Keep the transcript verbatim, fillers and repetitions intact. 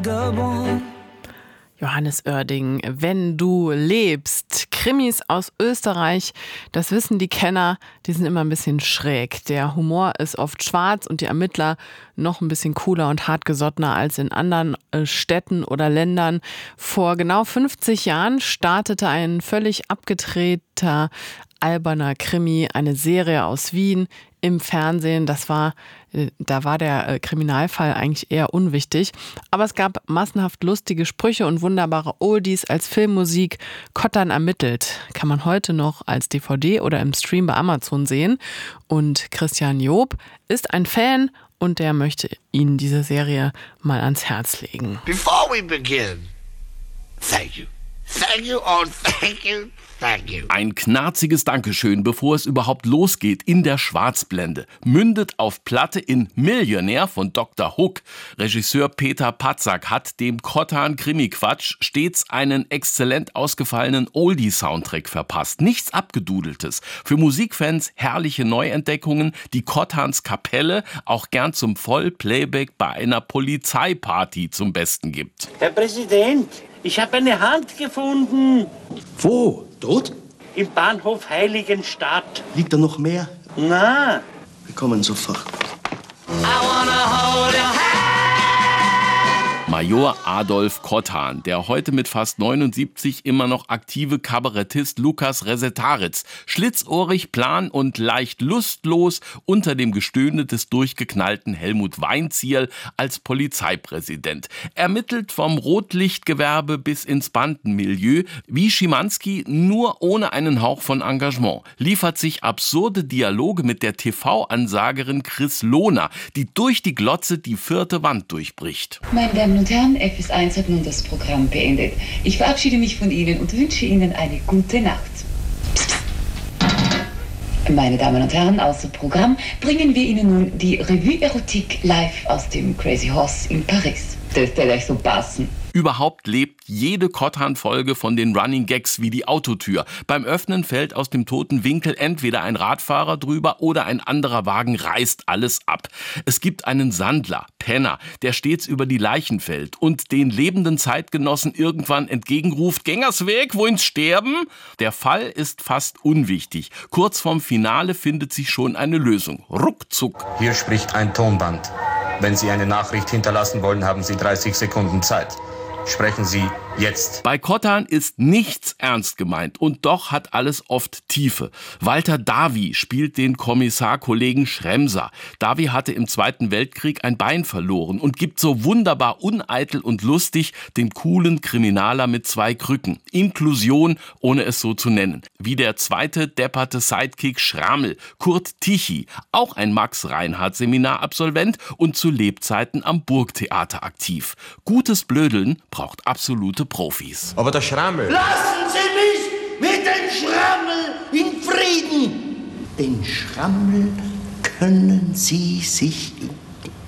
Johannes Oerding, Wenn du lebst. Krimis aus Österreich, das wissen die Kenner, die sind immer ein bisschen schräg. Der Humor ist oft schwarz und die Ermittler noch ein bisschen cooler und hartgesottener als in anderen äh, Städten oder Ländern. Vor genau fünfzig Jahren startete ein völlig abgedrehter, alberner Krimi, eine Serie aus Wien im Fernsehen. Das war, äh, da war der äh, Kriminalfall eigentlich eher unwichtig. Aber es gab massenhaft lustige Sprüche und wunderbare Oldies als Filmmusik. Kottern ermittelt kann man heute noch als D V D oder im Stream bei Amazon sehen. Und Christian Job ist ein Fan und der möchte Ihnen diese Serie mal ans Herz legen. Before we begin, thank you. Thank you and thank you. Thank you. Ein knarziges Dankeschön, bevor es überhaupt losgeht in der Schwarzblende. Mündet auf Platte in Millionär von Doktor Hook. Regisseur Peter Patzak hat dem Kottan-Krimi-Quatsch stets einen exzellent ausgefallenen Oldie-Soundtrack verpasst. Nichts Abgedudeltes. Für Musikfans herrliche Neuentdeckungen, die Kottans Kapelle auch gern zum Vollplayback bei einer Polizeiparty zum Besten gibt. Herr Präsident, ich habe eine Hand gefunden. Wo? Dort? Im Bahnhof Heiligenstadt. Liegt da noch mehr? Na. Wir kommen sofort. Major Adolf Kottan, der heute mit fast neunundsiebzig immer noch aktive Kabarettist Lukas Resetaritz, schlitzohrig, plan und leicht lustlos unter dem Gestöhne des durchgeknallten Helmut Weinzierl als Polizeipräsident. Ermittelt vom Rotlichtgewerbe bis ins Bandenmilieu, wie Schimanski, nur ohne einen Hauch von Engagement, liefert sich absurde Dialoge mit der T V-Ansagerin Chris Lohner, die durch die Glotze die vierte Wand durchbricht. Meine Damen und Herren, F S eins hat nun das Programm beendet. Ich verabschiede mich von Ihnen und wünsche Ihnen eine gute Nacht. Psst. Meine Damen und Herren, außer Programm bringen wir Ihnen nun die Revue Erotique live aus dem Crazy Horse in Paris. Das wird euch so passen. Überhaupt lebt jede Kottan-Folge von den Running Gags wie die Autotür. Beim Öffnen fällt aus dem toten Winkel entweder ein Radfahrer drüber oder ein anderer Wagen reißt alles ab. Es gibt einen Sandler, Penner, der stets über die Leichen fällt und den lebenden Zeitgenossen irgendwann entgegenruft: Gängersweg, wohin's sterben? Der Fall ist fast unwichtig. Kurz vorm Finale findet sich schon eine Lösung. Ruckzuck. Hier spricht ein Tonband. Wenn Sie eine Nachricht hinterlassen wollen, haben Sie dreißig Sekunden Zeit. Sprechen Sie jetzt. Bei Kottan ist nichts ernst gemeint und doch hat alles oft Tiefe. Walter Davy spielt den Kommissarkollegen Schremser. Davy hatte im Zweiten Weltkrieg ein Bein verloren und gibt so wunderbar uneitel und lustig den coolen Kriminaler mit zwei Krücken. Inklusion, ohne es so zu nennen. Wie der zweite depperte Sidekick Schrammel, Kurt Tichy, auch ein Max-Reinhardt-Seminar-Absolvent und zu Lebzeiten am Burgtheater aktiv. Gutes Blödeln braucht absolute Profis. Aber der Schrammel... Lassen Sie mich mit dem Schrammel in Frieden. Den Schrammel können Sie sich